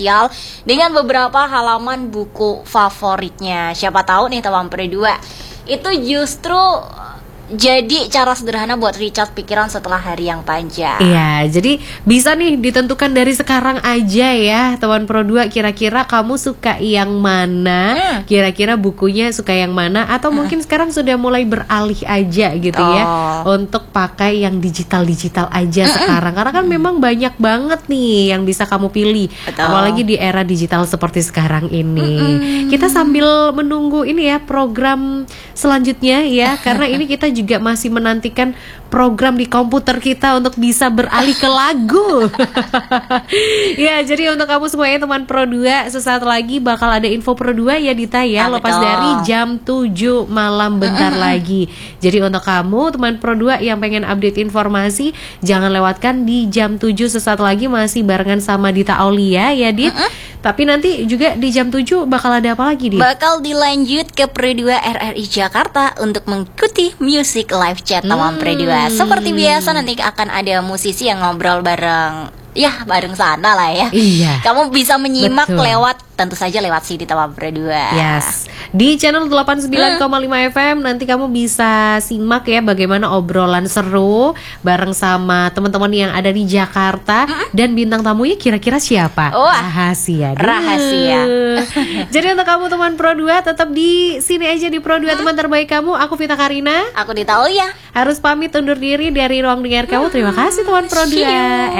spesial dengan beberapa halaman buku favoritnya. Siapa tahu nih teman berdua, itu justru jadi cara sederhana buat recharge pikiran setelah hari yang panjang. Iya, jadi bisa nih ditentukan dari sekarang aja ya, teman Pro 2, kira-kira kamu suka yang mana? Kira-kira bukunya suka yang mana? Atau mungkin sekarang sudah mulai beralih aja gitu ya, untuk pakai yang digital-digital aja sekarang. Karena kan memang banyak banget nih yang bisa kamu pilih. Apalagi di era digital seperti sekarang ini. Kita sambil menunggu ini ya, program selanjutnya ya, karena ini kita juga masih menantikan program di komputer kita untuk bisa beralih ke lagu. Ya, jadi untuk kamu semuanya teman Pro 2, sesaat lagi bakal ada info Pro 2 ya Dita ya, lepas dari jam 7 malam bentar lagi. Jadi untuk kamu teman Pro 2 yang pengen update informasi, jangan lewatkan di jam 7 sesaat lagi, masih barengan sama Dita Aulia ya Dit. Tapi nanti juga di jam 7 bakal ada apa lagi Dit? Bakal dilanjut ke Pro 2 RRI Jakarta untuk mengikuti Music Live Chat teman Pro 2. Seperti biasa nanti akan ada musisi yang ngobrol bareng, ya bareng sana lah ya. Iya. Kamu bisa menyimak lewat, tentu saja lewat CD teman Pro 2. Yes. Di channel 89,5 FM nanti kamu bisa simak ya bagaimana obrolan seru bareng sama teman-teman yang ada di Jakarta. Dan bintang tamunya kira-kira siapa? Rahasia. Rahasia. Jadi untuk kamu teman Pro 2, tetap di sini aja di Pro 2 teman terbaik kamu. Aku Vita Karina. Aku Dita Aulia. Harus pamit undur diri dari ruang dengar kamu. Terima kasih teman Pro 2.